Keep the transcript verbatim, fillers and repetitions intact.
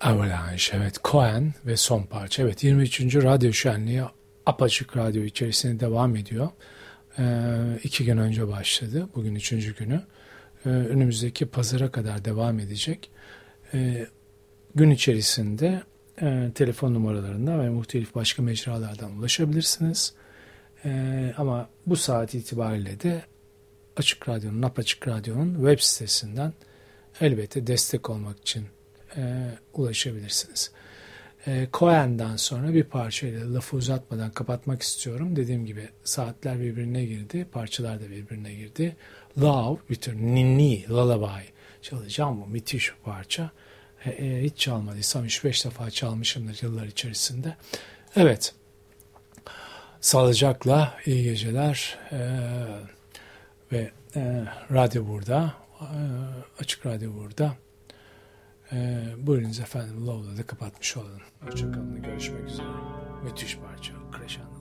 Avalanche, evet, Cohen ve son parça. Evet, yirmi üçüncü Radyo Şenliği Apaçık Radyo içerisinde devam ediyor. Ee, iki gün önce başladı. Bugün üçüncü günü. Ee, önümüzdeki pazara kadar devam edecek. Ee, gün içerisinde e, telefon numaralarından ve muhtelif başka mecralardan ulaşabilirsiniz. Ee, ama bu saat itibariyle de Açık Radyo'nun, Apaçık Radyo'nun web sitesinden elbette destek olmak için e, ulaşabilirsiniz. E, Cohen'den sonra bir parçayla lafı uzatmadan kapatmak istiyorum. Dediğim gibi saatler birbirine girdi, parçalar da birbirine girdi. Love, bir tür ninni, lullaby çalacağım, bu müthiş bir parça. E, e, hiç çalmadıysam üç beş defa çalmışımdır yıllar içerisinde. Evet, sağlıcakla iyi geceler e, ve e, radyo burada, e, Açık Radyo burada. Ee, buyurunuz efendim, Love'la da kapatmış olalım. Hoşçakalın, görüşmek üzere. Müthiş parça, Crescendo.